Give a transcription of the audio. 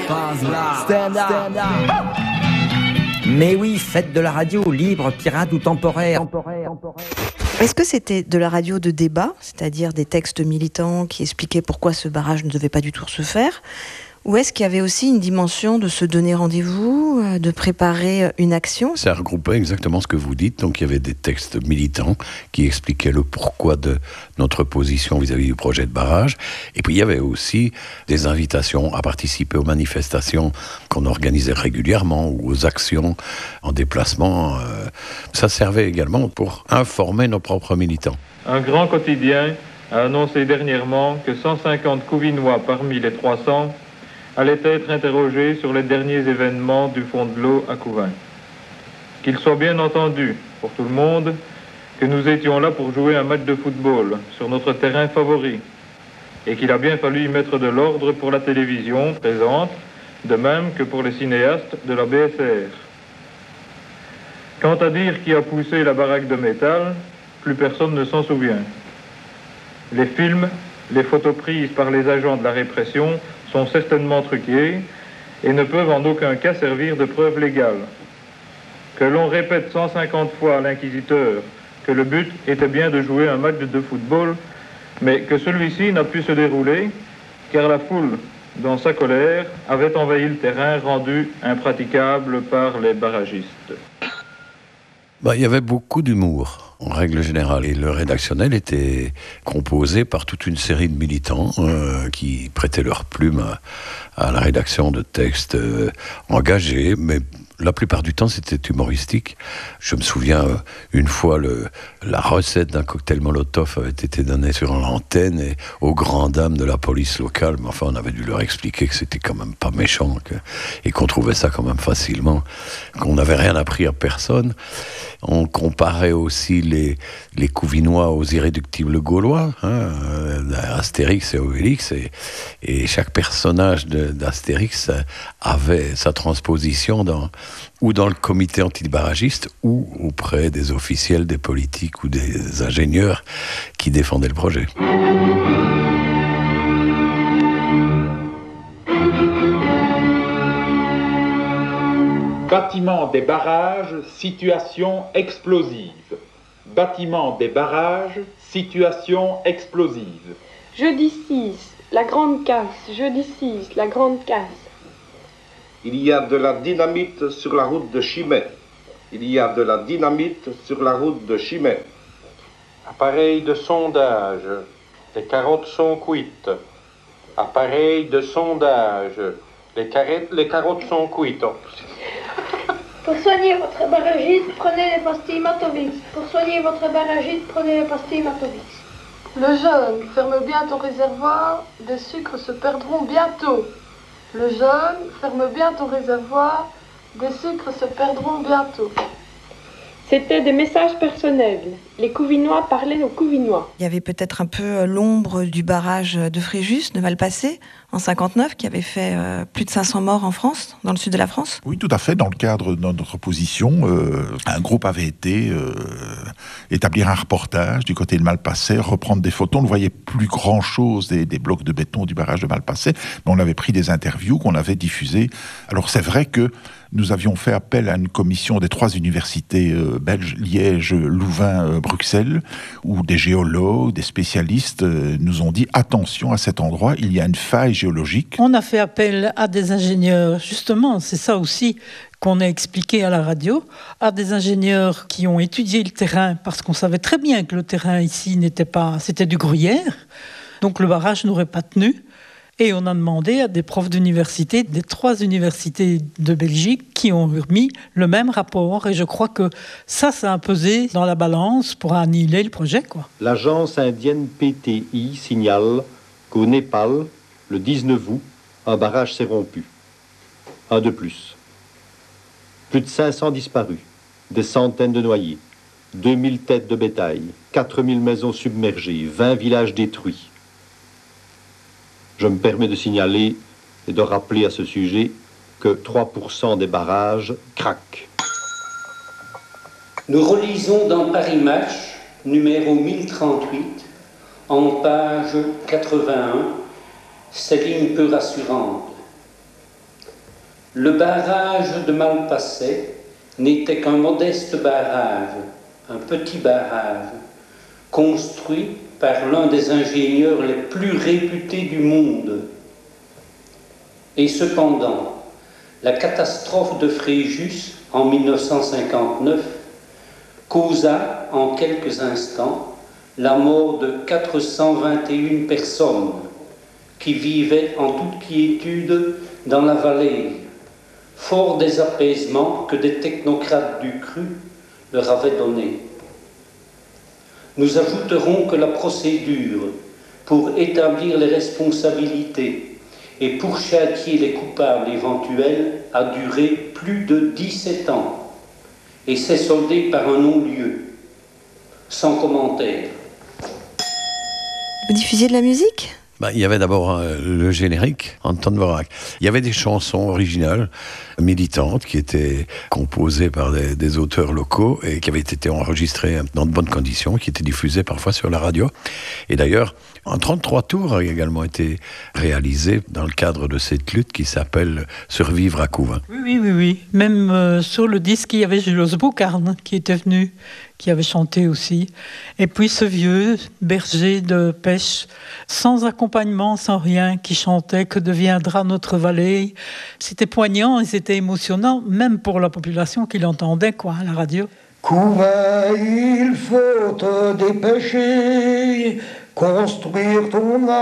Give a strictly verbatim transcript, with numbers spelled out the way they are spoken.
Stand up. Mais oui, faites de la radio libre, pirate ou temporaire. Est-ce que c'était de la radio de débat, c'est-à-dire des textes militants qui expliquaient pourquoi ce barrage ne devait pas du tout se faire ? Ou est-ce qu'il y avait aussi une dimension de se donner rendez-vous, de préparer une action ? Ça regroupait exactement ce que vous dites. Donc il y avait des textes militants qui expliquaient le pourquoi de notre position vis-à-vis du projet de barrage. Et puis il y avait aussi des invitations à participer aux manifestations qu'on organisait régulièrement ou aux actions en déplacement. Ça servait également pour informer nos propres militants. Un grand quotidien a annoncé dernièrement que cent cinquante Couvinois parmi les trois cents allait être interrogé sur les derniers événements du fond de l'eau à Couvain. Qu'il soit bien entendu, pour tout le monde, que nous étions là pour jouer un match de football sur notre terrain favori, et qu'il a bien fallu y mettre de l'ordre pour la télévision présente, de même que pour les cinéastes de la B S R. Quant à dire qui a poussé la baraque de métal, plus personne ne s'en souvient. Les films, les photos prises par les agents de la répression sont certainement truqués et ne peuvent en aucun cas servir de preuve légale. Que l'on répète cent cinquante fois à l'inquisiteur que le but était bien de jouer un match de football, mais que celui-ci n'a pu se dérouler car la foule, dans sa colère, avait envahi le terrain rendu impraticable par les barragistes. Bah, il y avait beaucoup d'humour, en règle générale. Et le rédactionnel était composé par toute une série de militants euh, qui prêtaient leur plume à, à la rédaction de textes euh, engagés, mais la plupart du temps, c'était humoristique. Je me souviens, euh, une fois, le, la recette d'un cocktail Molotov avait été donnée sur l'antenne et aux grandes dames de la police locale. Mais enfin, on avait dû leur expliquer que c'était quand même pas méchant que, et qu'on trouvait ça quand même facilement, qu'on n'avait rien appris à personne. On comparait aussi les, les Couvinois aux irréductibles gaulois, hein, Astérix et Obélix, et, et chaque personnage de, d'Astérix avait sa transposition dans, ou dans le comité antibarragiste ou auprès des officiels, des politiques ou des ingénieurs qui défendaient le projet. Bâtiment des barrages, situation explosive. Bâtiment des barrages, situation explosive. Jeudi six, la grande casse. Jeudi six, la grande casse. Il y a de la dynamite sur la route de Chimay. Il y a de la dynamite sur la route de Chimay. Appareil de sondage. Les carottes sont cuites. Appareil de sondage. Les, carettes, les carottes sont cuites. Pour soigner votre barragite, prenez les pastilles Matovix. Pour soigner votre barragite, prenez les pastilles Matovix. Le jeune, ferme bien ton réservoir, des sucres se perdront bientôt. Le jeune, ferme bien ton réservoir, des sucres se perdront bientôt. C'était des messages personnels. Les Couvinois parlaient aux Couvinois. Il y avait peut-être un peu l'ombre du barrage de Fréjus, de Malpasset, en cinquante-neuf, qui avait fait euh, plus de cinq cents morts en France, dans le sud de la France. Oui, tout à fait. Dans le cadre de notre position, euh, un groupe avait été euh, établir un reportage du côté de Malpasset, reprendre des photos. On ne voyait plus grand-chose des, des blocs de béton du barrage de Malpasset, mais on avait pris des interviews qu'on avait diffusées. Alors c'est vrai que nous avions fait appel à une commission des trois universités euh, belges, Liège, Louvain, euh, Bruxelles, où des géologues, des spécialistes euh, nous ont dit « Attention, à cet endroit, il y a une faille géologique ». On a fait appel à des ingénieurs, justement, c'est ça aussi qu'on a expliqué à la radio, à des ingénieurs qui ont étudié le terrain, parce qu'on savait très bien que le terrain ici n'était pas... C'était du gruyère, donc le barrage n'aurait pas tenu. Et on a demandé à des profs d'université, des trois universités de Belgique, qui ont remis le même rapport. Et je crois que ça, ça a pesé dans la balance pour annihiler le projet, quoi. L'agence indienne P T I signale qu'au Népal, le dix-neuf août, un barrage s'est rompu. Un de plus. Plus de cinq cents disparus, des centaines de noyés, deux mille têtes de bétail, quatre mille maisons submergées, vingt villages détruits. Je me permets de signaler et de rappeler à ce sujet que trois pour cent des barrages craquent. Nous relisons dans Paris Match, numéro mille trente-huit, en page quatre-vingt-un, ces lignes peu rassurantes. Le barrage de Malpasset n'était qu'un modeste barrage, un petit barrage, construit par l'un des ingénieurs les plus réputés du monde. Et cependant, la catastrophe de Fréjus en mille neuf cent cinquante-neuf causa en quelques instants la mort de quatre cent vingt et une personnes qui vivaient en toute quiétude dans la vallée, fort des apaisements que des technocrates du cru leur avaient donnés. Nous ajouterons que la procédure pour établir les responsabilités et pour châtier les coupables éventuels a duré plus de dix-sept ans et s'est soldée par un non-lieu, sans commentaire. Vous diffusiez de la musique ? Ben, il y avait d'abord euh, le générique, Anton Dvorak. Il y avait des chansons originales, militantes, qui étaient composées par des, des auteurs locaux et qui avaient été enregistrées dans de bonnes conditions, qui étaient diffusées parfois sur la radio. Et d'ailleurs, un trente-trois tours a également été réalisé dans le cadre de cette lutte qui s'appelle « Survivre à Couvain ». Oui, oui, oui, oui. Même euh, sur le disque, il y avait Julos Boucarne qui était venu, qui avait chanté aussi. Et puis ce vieux berger de pêche, sans accompagnement, sans rien, qui chantait « Que deviendra notre vallée ?» C'était poignant et c'était émotionnant, même pour la population qui l'entendait, quoi, à la radio. Couvain, il faut te dépêcher, construire ton